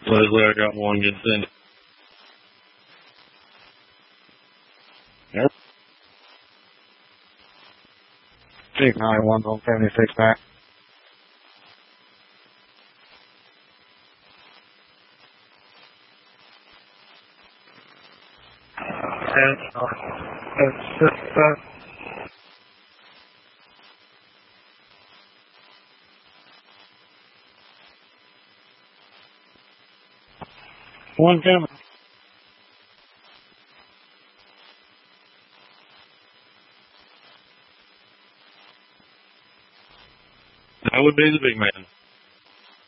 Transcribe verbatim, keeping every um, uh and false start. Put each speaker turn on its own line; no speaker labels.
Leslie, I got one good thing. Yep. Big nine one one seventy six back. And uh, it's just uh, one coming. That would be the big man.